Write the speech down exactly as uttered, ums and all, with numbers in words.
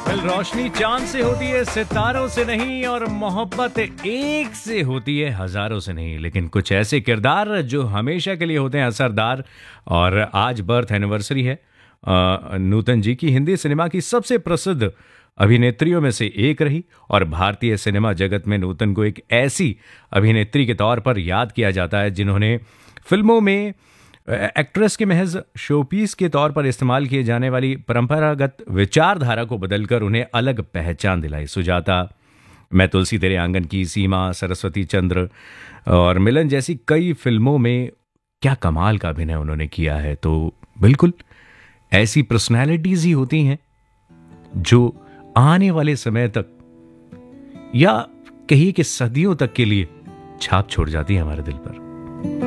कल रोशनी चांद से होती है सितारों से नहीं, और मोहब्बत एक से होती है हजारों से नहीं। लेकिन कुछ ऐसे किरदार जो हमेशा के लिए होते हैं असरदार। और आज बर्थ एनिवर्सरी है अ, नूतन जी की। हिंदी सिनेमा की सबसे प्रसिद्ध अभिनेत्रियों में से एक रही, और भारतीय सिनेमा जगत में नूतन को एक ऐसी अभिनेत्री के तौर पर याद किया जाता है जिन्होंने फिल्मों में एक्ट्रेस के महज शोपीस के तौर पर इस्तेमाल किए जाने वाली परंपरागत विचारधारा को बदलकर उन्हें अलग पहचान दिलाई। सुजाता, मैं तुलसी तेरे आंगन की, सीमा, सरस्वती चंद्र और मिलन जैसी कई फिल्मों में क्या कमाल का अभिनय उन्होंने किया है। तो बिल्कुल ऐसी पर्सनैलिटीज ही होती हैं जो आने वाले समय तक, या कहिए कि सदियों तक के लिए छाप छोड़ जाती है हमारे दिल पर।